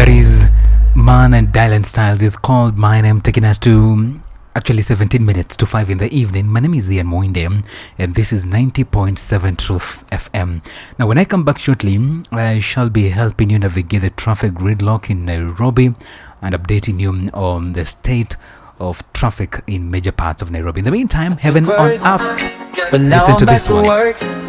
is Man and Dylan Styles with Called My Name, taking us to actually 17 minutes to 5 in the evening. My name is Ian Moinde, and this is 90.7 Truth FM. Now, when I come back shortly, I shall be helping you navigate the traffic gridlock in Nairobi and updating you on the state of traffic in major parts of Nairobi. In the meantime, Heaven on Earth. Listen to this one.